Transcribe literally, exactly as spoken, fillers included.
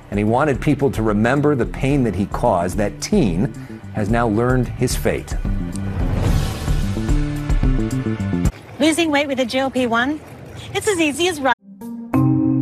and he wanted people to remember the pain that he caused. That teen has now learned his fate. Losing weight with a G L P one? It's as easy as running.